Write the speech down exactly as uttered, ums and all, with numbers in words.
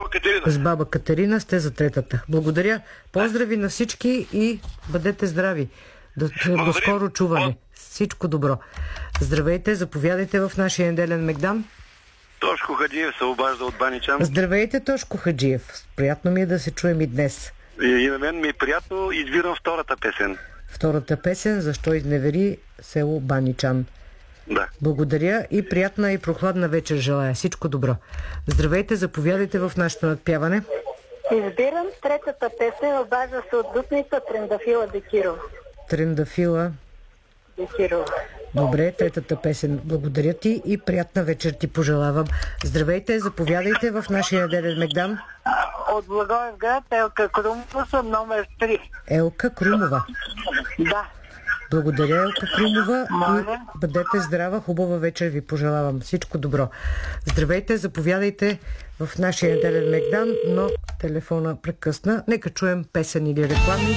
Катерина. С баба Катерина сте за третата. Благодаря. Поздрави на всички и бъдете здрави. До, до скоро чуване. Всичко добро. Здравейте, заповядайте в нашия неделен Мегдан. Тошко Хаджиев се обажда от Баничан. Здравейте, Тошко Хаджиев. Приятно ми е да се чуем и днес. И, и на мен ми е приятно. Избирам втората песен. Втората песен "Защо изневери" село Баничан. Да. Благодаря и приятна и прохладна вечер желая. Всичко добро. Здравейте, заповядайте в нашето надпяване. Избирам третата песен, обажда се от Дупница, Трендафила Декирова. Трендафила Декирова. Добре, третата песен. Благодаря ти и приятна вечер ти пожелавам. Здравейте, заповядайте в нашия неделен Мегдан. От Благоевград, Елка Крумова съм, номер три. Елка Крумова. Да. Благодаря, Елка Крумова. Моля. И бъдете здрава, хубава вечер ви пожелавам. Всичко добро. Здравейте, заповядайте в нашия неделен Мегдан, но телефона прекъсна. Нека чуем песен или рекламни.